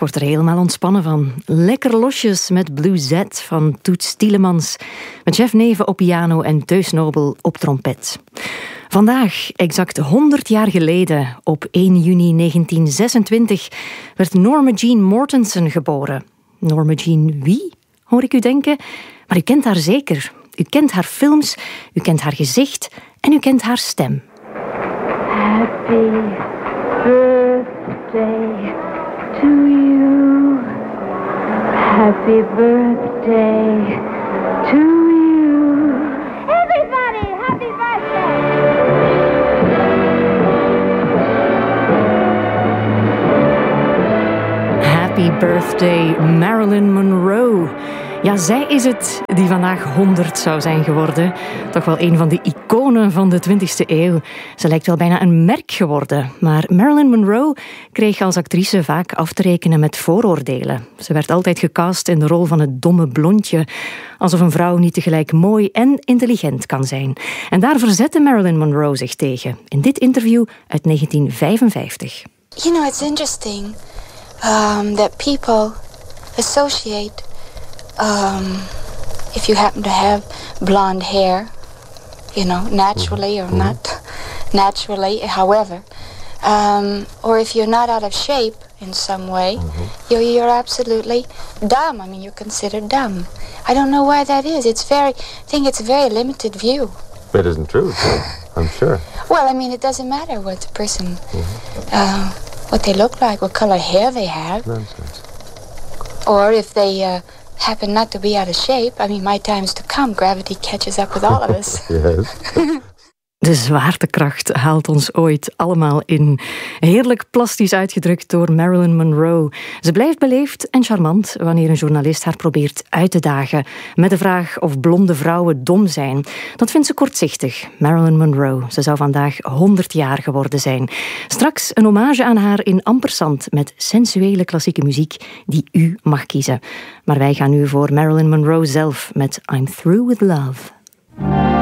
word er helemaal ontspannen van. Lekker losjes met Blue Z van Toets Tielemans. Met Jeff Neven op piano en Teus Nobel op trompet. Vandaag, exact 100 jaar geleden, op 1 juni 1926, werd Norma Jean Mortensen geboren. Norma Jean wie, hoor ik u denken? Maar u kent haar zeker. U kent haar films, u kent haar gezicht en u kent haar stem. Happy birthday to you. Happy birthday to you. Everybody, happy birthday! Happy birthday, Marilyn Monroe. Ja, zij is het die vandaag 100 zou zijn geworden. Toch wel een van de iconen van de 20e eeuw. Ze lijkt wel bijna een merk geworden. Maar Marilyn Monroe kreeg als actrice vaak af te rekenen met vooroordelen. Ze werd altijd gecast in de rol van het domme blondje. Alsof een vrouw niet tegelijk mooi en intelligent kan zijn. En daar verzette Marilyn Monroe zich tegen. In dit interview uit 1955. You know, it's interesting that people associate... if you happen to have blonde hair, you know, naturally or not naturally, however, or if you're not out of shape in some way, you're absolutely dumb. I mean, you're considered dumb. I don't know why that is. I think it's a very limited view. It isn't true, I'm sure. Well, I mean, it doesn't matter what the person, what they look like, what color hair they have. Nonsense. Or if they happen not to be out of shape. I mean, my time's to come. Gravity catches up with all of us. Yes. De zwaartekracht haalt ons ooit allemaal in. Heerlijk plastisch uitgedrukt door Marilyn Monroe. Ze blijft beleefd en charmant wanneer een journalist haar probeert uit te dagen met de vraag of blonde vrouwen dom zijn. Dat vindt ze kortzichtig. Marilyn Monroe. Ze zou vandaag 100 jaar geworden zijn. Straks een hommage aan haar in Ampersand met sensuele klassieke muziek die u mag kiezen. Maar wij gaan nu voor Marilyn Monroe zelf met I'm Through With Love.